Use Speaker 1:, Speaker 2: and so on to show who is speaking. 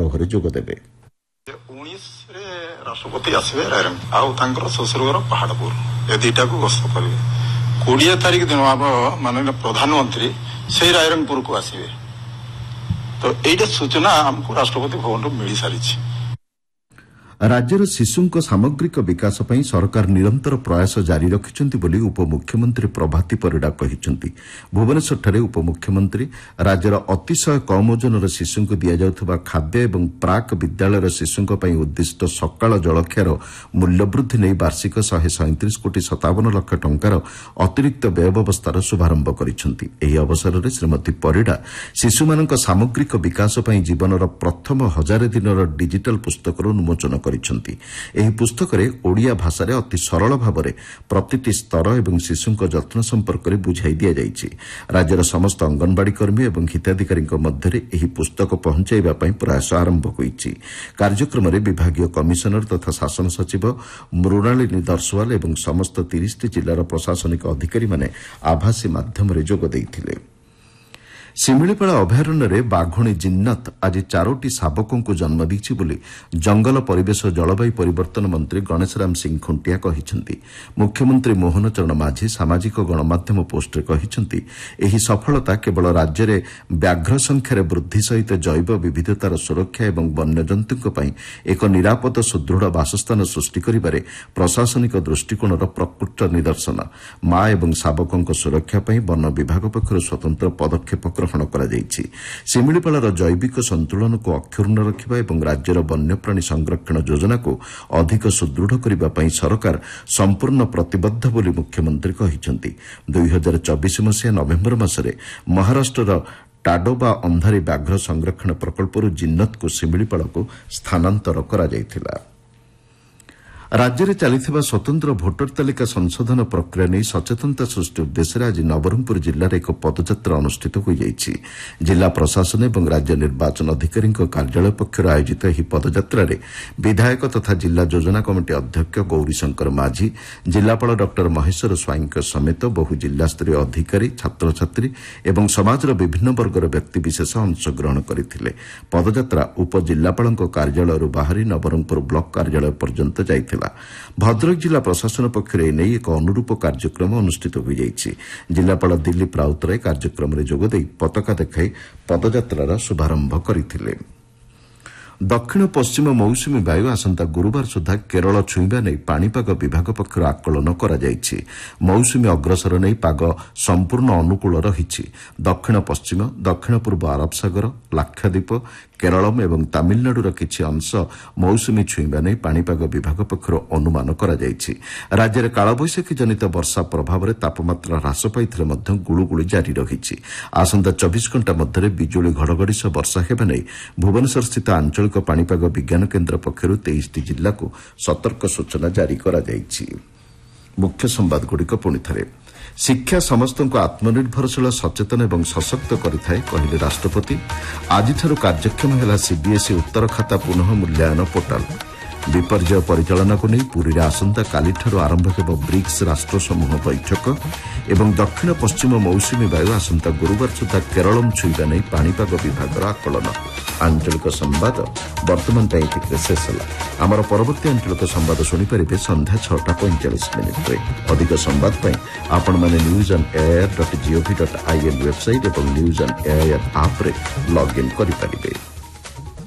Speaker 1: ସମାରୋହରେ ଯୋଗଦେବେ।
Speaker 2: 19 ରାଷ୍ଟ୍ରପତି ଆସିବେ ରାଇରଙ୍ଗ ଆଉ ତାଙ୍କର ଶ୍ୱଶୁରଘର ପାହାଡ଼ପୁର ଏ ଦୁଇଟାକୁ ଗସ୍ତ କରିବେ। 20 ତାରିଖ ଦିନ ଆମ ମାନନୀୟ ପ୍ରଧାନମନ୍ତ୍ରୀ ସେଇ ରାଇରଙ୍ଗପୁରକୁ ଆସିବେ। ତ ଏଇଟା ସୂଚନା ଆମକୁ ରାଷ୍ଟ୍ରପତି ଭବନରୁ ମିଳିସାରିଛି।
Speaker 1: ରାଜ୍ୟର ଶିଶୁଙ୍କ ସାମଗ୍ରିକ ବିକାଶ ପାଇଁ ସରକାର ନିରନ୍ତର ପ୍ରୟାସ ଜାରି ରଖିଛନ୍ତି ବୋଲି ଉପମୁଖ୍ୟମନ୍ତ୍ରୀ ପ୍ରଭାତୀ ପରିଡ଼ା କହିଛନ୍ତି। ଭୁବନେଶ୍ୱରଠାରେ ଉପମୁଖ୍ୟମନ୍ତ୍ରୀ ରାଜ୍ୟର ଅତିଶୟ କମ୍ ଓଜନର ଶିଶୁଙ୍କୁ ଦିଆଯାଉଥିବା ଖାଦ୍ୟ ଏବଂ ପ୍ରାକ୍ ବିଦ୍ୟାଳୟର ଶିଶୁଙ୍କ ପାଇଁ ଉଦ୍ଦିଷ୍ଟ ସକାଳ ଜଳଖିଆର ମୂଲ୍ୟବୃଦ୍ଧି ନେଇ ବାର୍ଷିକ 137 କୋଟି 57 ଲକ୍ଷ ଟଙ୍କାର ଅତିରିକ୍ତ ବ୍ୟୟ ବ୍ୟବସ୍ଥାର ଶୁଭାରମ୍ଭ କରିଛନ୍ତି। ଏହି ଅବସରରେ ଶ୍ରୀମତୀ ପରିଡ଼ା ଶିଶୁମାନଙ୍କ ସାମଗ୍ରିକ ବିକାଶ ପାଇଁ ଜୀବନର ପ୍ରଥମ 1000 ଦିନର ଡିଜିଟାଲ ପୁସ୍ତକର ଉନ୍ମୋଚନ କରିଛନ୍ତି। ଏହି ପୁସ୍ତକରେ ଓଡ଼ିଆ ଭାଷାରେ ଅତି ସରଳ ଭାବରେ ପ୍ରତିଟି ସ୍ତର ଏବଂ ଶିଶୁଙ୍କ ଯତ୍ନ ସମ୍ପର୍କରେ ବୁଝାଇ ଦିଆଯାଇଛି। ରାଜ୍ୟର ସମସ୍ତ ଅଙ୍ଗନବାଡି କର୍ମୀ ଏବଂ ହିତାଧିକାରୀଙ୍କ ମଧ୍ୟରେ ଏହି ପୁସ୍ତକ ପହଞ୍ଚାଇବା ପାଇଁ ପ୍ରୟାସ ଆରମ୍ଭ ହୋଇଛି। କାର୍ଯ୍ୟକ୍ରମରେ ବିଭାଗୀୟ କମିଶନର ତଥା ଶାସନ ସଚିବ ମୃଣାଳିନୀ ଦର୍ଶୱାଲ ଏବଂ ସମସ୍ତ 30ଟି ଜିଲ୍ଲାର ପ୍ରଶାସନିକ ଅଧିକାରୀମାନେ ଆଭାସୀ ମାଧ୍ୟମରେ ଯୋଗ ଦେଇଥିଲେ। ଶିମିଳିପାଳ ଅଭୟାରଣ୍ୟରେ ବାଘୁଣୀ ଜିନ୍ନତ ଆଜି 4ଟି ଶାବକଙ୍କୁ ଜନ୍ମ ଦେଇଛି ବୋଲି ଜଙ୍ଗଲ ପରିବେଶ ଜଳବାୟୁ ପରିବର୍ତ୍ତନ ମନ୍ତ୍ରୀ ଗଣେଶରାମ ସିଂ ଖୁଣ୍ଟିଆ କହିଛନ୍ତି। ମୁଖ୍ୟମନ୍ତ୍ରୀ ମୋହନ ଚରଣ ମାଝୀ ସାମାଜିକ ଗଣମାଧ୍ୟମ ପୋଷ୍ଟରେ କହିଛନ୍ତି, ଏହି ସଫଳତା କେବଳ ରାଜ୍ୟରେ ବ୍ୟାଘ୍ର ସଂଖ୍ୟାରେ ବୃଦ୍ଧି ସହିତ ଜୈବ ବିବିଧତାର ସୁରକ୍ଷା ଏବଂ ବନ୍ୟଜନ୍ତୁଙ୍କ ପାଇଁ ଏକ ନିରାପଦ ସୁଦୃଢ଼ ବାସସ୍ଥାନ ସୃଷ୍ଟି କରିବାରେ ପ୍ରଶାସନିକ ଦୃଷ୍ଟିକୋଣର ପ୍ରକୃତ ନିଦର୍ଶନ। ମା ଏବଂ ଶାବକଙ୍କ ସୁରକ୍ଷା ପାଇଁ ବନ ବିଭାଗ ପକ୍ଷରୁ ସ୍ୱତନ୍ତ୍ର ପଦକ୍ଷେପ ଗ୍ରହଣ କରାଯାଇଛି। ଶିମିଳିପାଳର ଜୈବିକ ସନ୍ତୁଳନକୁ ଅକ୍ଷୁର୍ଣ୍ଣ ରଖିବା ଏବଂ ରାଜ୍ୟର ବନ୍ୟପ୍ରାଣୀ ସଂରକ୍ଷଣ ଯୋଜନାକୁ ଅଧିକ ସୁଦୃଢ଼ କରିବା ପାଇଁ ସରକାର ସମ୍ପୂର୍ଣ୍ଣ ପ୍ରତିବଦ୍ଧ ବୋଲି ମୁଖ୍ୟମନ୍ତ୍ରୀ କହିଛନ୍ତି। 2024 ମସିହା ନଭେମ୍ବର ମାସରେ ମହାରାଷ୍ଟ୍ରର ଟାଡୋବା ଅନ୍ଧାରୀ ବ୍ୟାଘ୍ର ସଂରକ୍ଷଣ ପ୍ରକଳ୍ପରୁ ଜିନ୍ନତକୁ ଶିମିଳିପାଳକୁ ସ୍ଥାନାନ୍ତର କରାଯାଇଥିଲା। ରାଜ୍ୟରେ ଚାଲିଥିବା ସ୍ୱତନ୍ତ୍ର ଭୋଟର ତାଲିକା ସଂଶୋଧନ ପ୍ରକ୍ରିୟା ନେଇ ସଚେତନତା ସୃଷ୍ଟି ଉଦ୍ଦେଶ୍ୟରେ ଆଜି ନବରଙ୍ଗପୁର ଜିଲ୍ଲାରେ ଏକ ପଦଯାତ୍ରା ଅନୁଷ୍ଠିତ ହୋଇଯାଇଛି। ଜିଲ୍ଲା ପ୍ରଶାସନ ଏବଂ ରାଜ୍ୟ ନିର୍ବାଚନ ଅଧିକାରୀଙ୍କ କାର୍ଯ୍ୟାଳୟ ପକ୍ଷରୁ ଆୟୋଜିତ ଏହି ପଦଯାତ୍ରାରେ ବିଧାୟକ ତଥା ଜିଲ୍ଲା ଯୋଜନା କମିଟି ଅଧ୍ୟକ୍ଷ ଗୌରୀଶଙ୍କର ମାଝୀ, ଜିଲ୍ଲାପାଳ ଡକ୍ଟର ମହେଶ୍ୱର ସ୍ୱାଇଁଙ୍କ ସମେତ ବହୁ ଜିଲ୍ଲାସ୍ତରୀୟ ଅଧିକାରୀ, ଛାତ୍ରଛାତ୍ରୀ ଏବଂ ସମାଜର ବିଭିନ୍ନ ବର୍ଗର ବ୍ୟକ୍ତିବିଶେଷ ଅଂଶଗ୍ରହଣ କରିଥିଲେ। ପଦଯାତ୍ରା ଉପଜିଲ୍ଲାପାଳଙ୍କ କାର୍ଯ୍ୟାଳୟରୁ ବାହାରି ନବରଙ୍ଗପୁର ବ୍ଲକ କାର୍ଯ୍ୟାଳୟ ପର୍ଯ୍ୟନ୍ତ ଯାଇଥିଲା। ଭଦ୍ରକ ଜିଲ୍ଲା ପ୍ରଶାସନ ପକ୍ଷରୁ ଏନେଇ ଏକ ଅନୁରୂପ କାର୍ଯ୍ୟକ୍ରମ ଅନୁଷ୍ଠିତ ହୋଇଯାଇଛି। ଜିଲ୍ଲାପାଳ ଦିଲ୍ଲୀପ ରାଉତରାୟ କାର୍ଯ୍ୟକ୍ରମରେ ଯୋଗଦେଇ ପତାକା ଦେଖାଇ ପଦଯାତ୍ରାର ଶୁଭାରମ୍ଭ କରିଥିଲେ। ଦକ୍ଷିଣ ପଶ୍ଚିମ ମୌସୁମୀ ବାୟୁ ଆସନ୍ତା ଗୁରୁବାର ସୁଦ୍ଧା କେରଳ ଛୁଇଁବା ନେଇ ପାଣିପାଗ ବିଭାଗ ପକ୍ଷରୁ ଆକଳନ କରାଯାଇଛି। ମୌସୁମୀ ଅଗ୍ରସର ନେଇ ପାଗ ସମ୍ପୂର୍ଣ୍ଣ ଅନୁକୂଳ ରହିଛି। ଦକ୍ଷିଣ ପଶ୍ଚିମ, ଦକ୍ଷିଣ ପୂର୍ବ ଆରବ ସାଗର, ଲାକ୍ଷାଦ୍ୱୀପ, କେରଳମ୍ ଏବଂ ତାମିଲନାଡୁର କିଛି ଅଂଶ ମୌସୁମୀ ଛୁଇଁବା ନେଇ ପାଣିପାଗ ବିଭାଗ ପକ୍ଷରୁ ଅନୁମାନ କରାଯାଇଛି। ରାଜ୍ୟରେ କାଳବୈଶାଖୀ ଜନିତ ବର୍ଷା ପ୍ରଭାବରେ ତାପମାତ୍ରା ହ୍ରାସ ପାଇଥିଲେ ମଧ୍ୟ ଗୁଳୁଗୁଳି ଜାରି ରହିଛି। ଆସନ୍ତା 24 ଘଣ୍ଟା ମଧ୍ୟରେ ବିଜୁଳି ଘଡ଼ଘଡ଼ି ସହ ବର୍ଷା ହେବା ନେଇ ଭୁବନେଶ୍ୱରସ୍ଥିତ ଆଞ୍ଚଳିକ ପାଣିପାଗ ବିଜ୍ଞାନ କେନ୍ଦ୍ର ପକ୍ଷରୁ 23ଟି ଜିଲ୍ଲାକୁ ସତର୍କ ସୂଚନା ଜାରି କରାଯାଇଛି। ମୁଖ୍ୟ ସମ୍ବାଦଗୁଡ଼ିକ ପୁଣିଥରେ। ଶିକ୍ଷା ସମସ୍ତଙ୍କୁ ଆତ୍ମନିର୍ଭରଶୀଳ, ସଚେତନ ଏବଂ ସଶକ୍ତ କରିଥାଏ କହିଲେ ରାଷ୍ଟ୍ରପତି। ଆଜିଠାରୁ କାର୍ଯ୍ୟକ୍ଷମ ହେଲା ସିବିଏସ୍ଇ ଉତ୍ତର ଖାତା ପୁନଃ ମୂଲ୍ୟାୟନ ପୋର୍ଟାଲ। ବିପର୍ଯ୍ୟୟ ପରିଚାଳନାକୁ ନେଇ ପୁରୀରେ ଆସନ୍ତାକାଲିଠାରୁ ଆରମ୍ଭ ହେବ ବ୍ରିକ୍ସ ରାଷ୍ଟ୍ରସମୂହ ବୈଠକ ଏବଂ ଦକ୍ଷିଣ ପଶ୍ଚିମ ମୌସୁମୀ ବାୟୁ ଆସନ୍ତା ଗୁରୁବାର ସୁଦ୍ଧା କେରଳମ୍ ଛୁଇଁବା ନେଇ ପାଣିପାଗ ବିଭାଗର ଆକଳନ। ଆଞ୍ଚଳିକ ସମ୍ବାଦ ବର୍ତ୍ତମାନ ପାଇଁ ଏତିକିରେ ଶେଷ ହେଲା। ଆମର ପରବର୍ତ୍ତୀ ଆଞ୍ଚଳିକ ସମ୍ବାଦ ଶୁଣିପାରିବେ ସନ୍ଧ୍ୟା 6:45। ଅଧିକ ସମ୍ବାଦ ପାଇଁ ଆପଣମାନେ newsonair.gov.in ୱେବସାଇଟ୍ ଏବଂ ନ୍ୟୁଜ୍ ଅନ୍ ଏଆଇଆର୍ ଆପ୍ରେ ଲଗ୍ଇନ୍ କରିପାରିବେ।